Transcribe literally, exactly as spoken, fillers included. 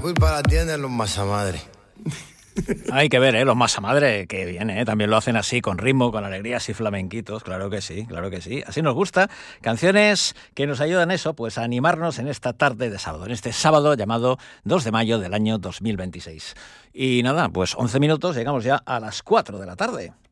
culpa la tienen los masamadres. Hay que ver, ¿eh? Los masamadre, que bien, ¿eh? También lo hacen así, con ritmo, con alegría, así flamenquitos, claro que sí, claro que sí. Así nos gusta. Canciones que nos ayudan eso, pues a animarnos en esta tarde de sábado, en este sábado llamado dos de mayo del año dos mil veintiséis. Y nada, pues once minutos, llegamos ya a las cuatro de la tarde.